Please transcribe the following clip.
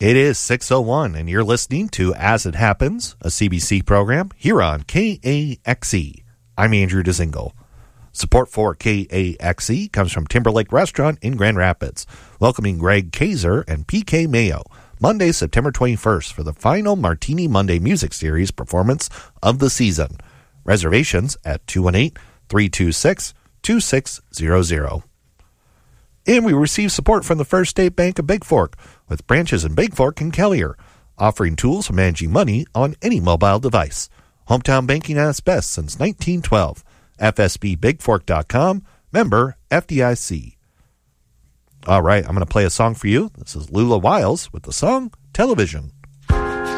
It is 6:01, and you're listening to As It Happens, a CBC program here on KAXE. I'm Andrew Dzingel. Support for KAXE comes from Timberlake Restaurant in Grand Rapids, welcoming Greg Kaiser and PK Mayo Monday, September 21st for the final Martini Monday Music Series performance of the season. Reservations at 218-326-2600. And we receive support from the First State Bank of Big Fork, with branches in Big Fork and Kelliher, offering tools for managing money on any mobile device. Hometown banking at its best since 1912. FSBBigFork.com, member FDIC. All right, I'm going to play a song for you. This is Lula Wiles with the song Television.